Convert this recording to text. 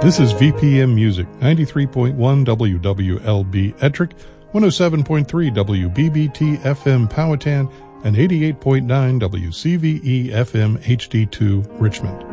This is VPM Music, 93.1 WWLB Ettrick, 107.3 WBBT FM Powhatan, and 88.9 WCVE FM HD2 Richmond.